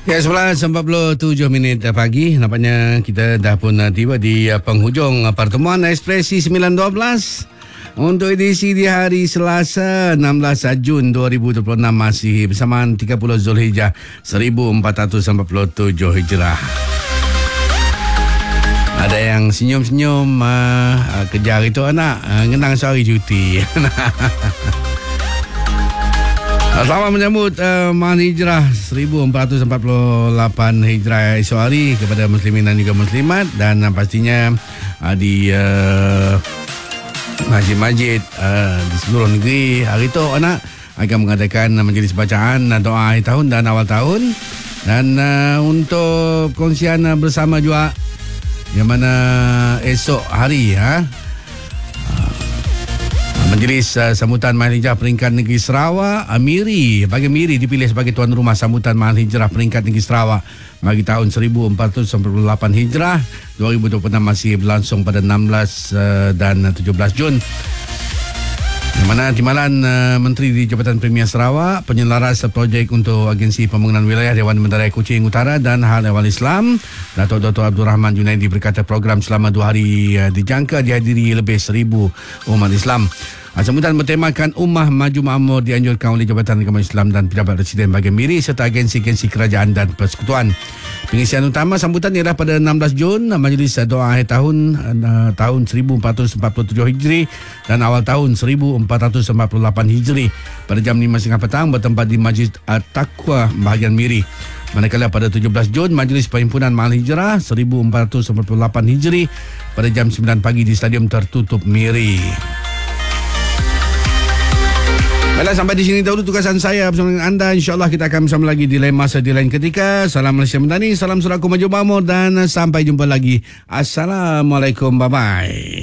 Ya, 11:47 pagi. Nampaknya kita dah pun tiba di penghujung pertemuan Ekspresi 912 untuk edisi di hari Selasa 16 Jun 2026, masih bersamaan 30 Zulhijjah 1447 Hijrah. Ada yang senyum-senyum kejar itu anak ngenang sehari cuti. Selamat menyambut Mahan Hijrah 1448 Hijrah esok hari kepada muslimin dan juga muslimat, dan pastinya di masjid-masjid di seluruh negeri hari itu anak akan mengadakan majlis bacaan doa akhir tahun dan awal tahun, dan untuk kongsian bersama juga yang mana esok hari Majlis Sambutan Mahan Hijrah Peringkat Negeri Sarawak, Bagi Miri dipilih sebagai tuan rumah Sambutan Mahan Hijrah Peringkat Negeri Sarawak bagi tahun 1498 Hijrah 2026, masih berlangsung pada 16 dan 17 Jun. Di mana Timbalan Menteri di Jabatan Premier Sarawak, penyelaras projek untuk Agensi Pembangunan Wilayah Dewan Menterai Kuching Utara dan Hal Ehwal Islam, Datuk Dr. Abdul Rahman Junaidi berkata program selama 2 hari dijangka dihadiri lebih 1,000 umat Islam. Sambutan bertemakan Ummah Maju Makmur dianjurkan oleh Jabatan Agama Islam dan Pejabat Residen Bagi Miri serta agensi-agensi kerajaan dan persekutuan. Pengisian utama sambutan ialah pada 16 Jun, majlis doa akhir tahun 1447 Hijri dan awal tahun 1448 Hijri pada jam 5.30 petang bertempat di Masjid At-Taqwa bahagian Miri. Manakala pada 17 Jun, Majlis Perhimpunan Mahan Hijrah 1448 Hijri pada jam 9 pagi di Stadium Tertutup Miri. Baiklah, sampai di sini dahulu tugasan saya bersama dengan anda. InsyaAllah kita akan bersama lagi di lain masa, di lain ketika. Salam Malaysia Madani, salam Suraku Maju Makmur, dan sampai jumpa lagi. Assalamualaikum, bye-bye.